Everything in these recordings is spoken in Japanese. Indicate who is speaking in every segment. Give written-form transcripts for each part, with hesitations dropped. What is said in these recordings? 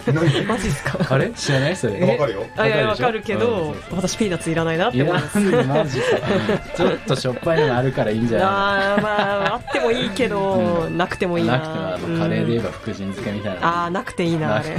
Speaker 1: マジっすか？
Speaker 2: あれ知らないそれ。
Speaker 3: わかるよ。
Speaker 1: わかるけど、私ピーナッツいらないなって思います。
Speaker 2: マジか。ちょっとしょっぱいのがあるからいいんじゃない？
Speaker 1: まああってもいいけど、なくてもいいな。
Speaker 2: なくてもカレーで言えば福神漬けみたいな。
Speaker 1: なくていいなあれ。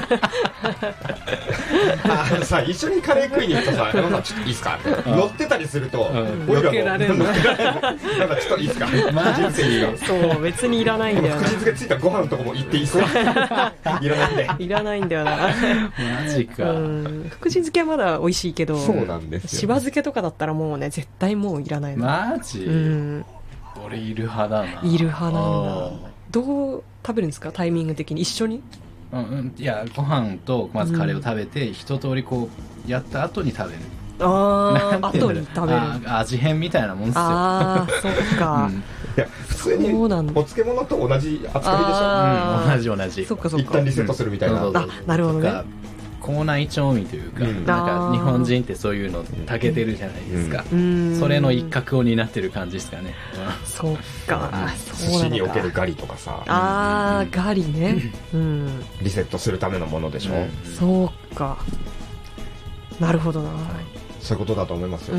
Speaker 3: さ一緒にカレー食いに行くとさ、ちょっといいっすかって乗ってたりすると、
Speaker 1: 避けられる。
Speaker 3: なんかちょっといいっすか。
Speaker 2: マジよ。
Speaker 1: そう別にいらないんだよな。
Speaker 3: 福神漬けついたご飯のとこも行っていいっすか。いらないんで。
Speaker 1: いらないんだよな。
Speaker 2: マジか。
Speaker 1: 福神漬けはまだ美味しいけど、
Speaker 3: そうなんですよ。
Speaker 1: しば漬けとかだったらもうね絶対もういらないの。
Speaker 2: マジ？俺いる派だな。
Speaker 1: いる派なんだ。どう食べるんですか？タイミング的に一緒に？
Speaker 2: いやご飯とまずカレーを食べて、一通りこうやった後に食べる。
Speaker 1: 後に食べる。
Speaker 2: 味変みたいなもんですよ。
Speaker 1: そっか。
Speaker 3: いや普通にお漬物と同じ扱いでしょ。
Speaker 2: 同じ。
Speaker 1: そっかそっか。
Speaker 3: 一旦リセットするみたいな。
Speaker 1: なるほどね。
Speaker 2: 口内調味というか、なんか日本人ってそういうの長けてるじゃないですか。それの一角を担ってる感じですかね。
Speaker 1: そっか。
Speaker 3: 寿司におけるガリとかさ。
Speaker 1: ガリね。
Speaker 3: リセットするためのものでしょ。
Speaker 1: そうか。なるほどな。
Speaker 3: そういうことだと思いますよ。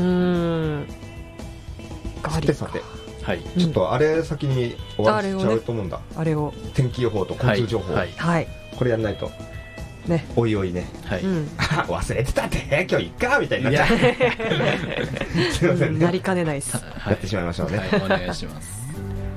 Speaker 1: ガリ。
Speaker 3: さて。ちょっとあれ先に終わっちゃうと思うんだ。
Speaker 1: あれを。
Speaker 3: 天気予報と交通情報。これやんないと。ね、おいおいね、忘れてたって今日いっかみたいになっちゃう。すいませんね。
Speaker 1: なりかねないです。
Speaker 3: やってしまいましょうね。
Speaker 2: お願いします。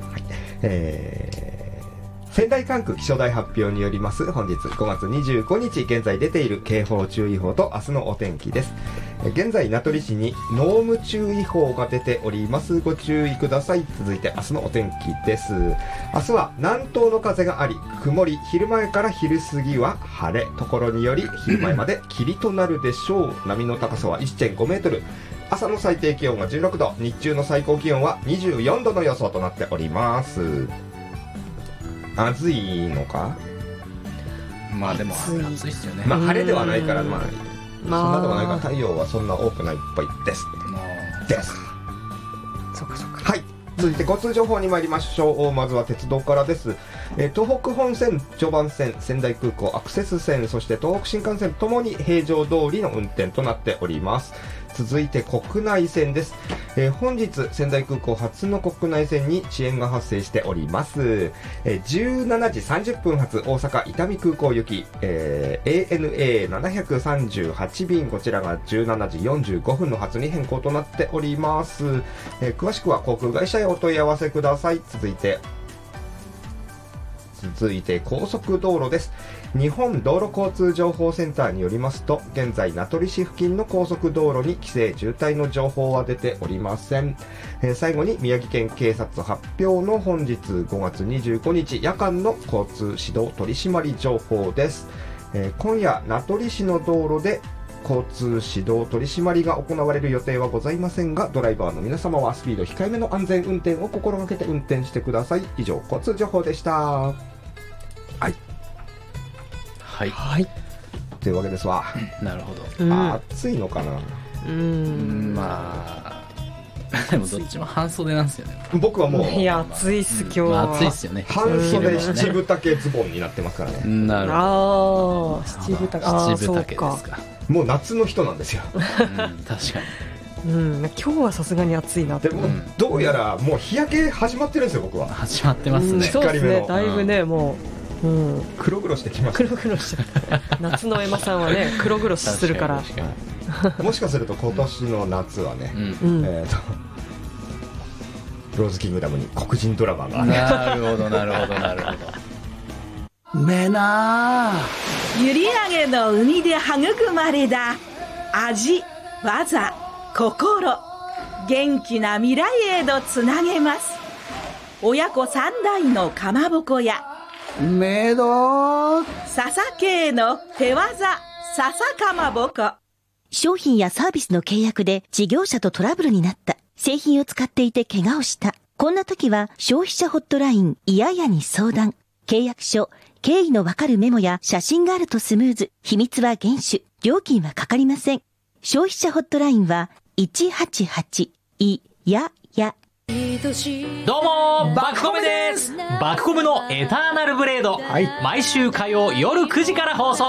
Speaker 3: 仙台管区気象台発表によります本日5月25日現在出ている警報注意報と明日のお天気です。現在名取市に濃霧注意報が出ております。ご注意ください。続いて明日のお天気です。明日は南東の風があり曇り、昼前から昼過ぎは晴れ、ところにより昼前まで霧となるでしょう。波の高さは 1.5 メートル、朝の最低気温が16度、日中の最高気温は24度の予想となっております。暑いのか？
Speaker 2: まあでも暑いっすよね。
Speaker 3: まあ晴れではないからそんなでもないから太陽はそんな多くないっぽいです。
Speaker 1: そうかそうか。
Speaker 3: はい。続いて交通情報に参りましょう。まずは鉄道からです。東北本線、常磐線、仙台空港アクセス線、そして東北新幹線ともに平常通りの運転となっております。続いて国内線です。本日仙台空港初の国内線に遅延が発生しております。17時30分発大阪伊丹空港行き、ANA738 便、こちらが17時45分の発に変更となっております。詳しくは航空会社へお問い合わせください。続いて高速道路です。日本道路交通情報センターによりますと、現在名取市付近の高速道路に規制渋滞の情報は出ておりません。最後に宮城県警察発表の本日5月25日夜間の交通指導取締り情報です。今夜名取市の道路で交通指導取締りが行われる予定はございませんが、ドライバーの皆様はスピード控えめの安全運転を心がけて運転してください。以上、交通情報でした。はい。というわけですわ。
Speaker 2: なるほど。
Speaker 3: 暑いのかな。
Speaker 2: まあでもどっちも半袖なんですよね。
Speaker 3: 僕はもう
Speaker 1: いや暑いっす今日は。
Speaker 2: 暑いっすよね。
Speaker 3: 半袖七分丈ズボンになってますからね。
Speaker 2: なるほど。
Speaker 1: 七分丈
Speaker 2: ですか。
Speaker 3: もう夏の人なんですよ。
Speaker 2: 確かに。
Speaker 1: 今日はさすがに暑いなって。
Speaker 3: でもどうやらもう日焼け始まってるんですよ僕は。
Speaker 2: 始まってますね。
Speaker 1: そうですね。だいぶねもう。
Speaker 3: 黒々してきました。
Speaker 1: 黒々して夏のエマさんはね黒々するから
Speaker 3: もしかすると今年の夏はね、ローズキングダムに黒人ドラマが
Speaker 2: なるほどなるほどなるほど。
Speaker 4: めな
Speaker 5: 閖上の海で育まれた味、技、心、元気な未来へとつなげます。親子三代のかまぼこ屋
Speaker 4: めど
Speaker 5: 笹系の手技笹かまぼこ。
Speaker 6: 商品やサービスの契約で事業者とトラブルになった。製品を使っていて怪我をした。こんな時は消費者ホットラインいややに相談。契約書、経緯のわかるメモや写真があるとスムーズ。秘密は厳守。料金はかかりません。消費者ホットラインは188いやや。
Speaker 7: どうもバクコムです。バクコムのエターナルブレード、毎週火曜夜9時から放送